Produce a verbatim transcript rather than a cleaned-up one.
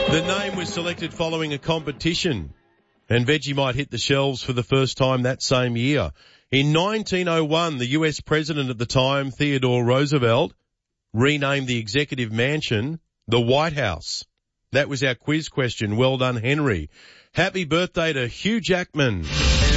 The name was selected following a competition, and Vegemite hit the shelves for the first time that same year. In nineteen oh one, the U S president at the time, Theodore Roosevelt, renamed the executive mansion the White House. That was our quiz question. Well done, Henry. Happy birthday to Hugh Jackman.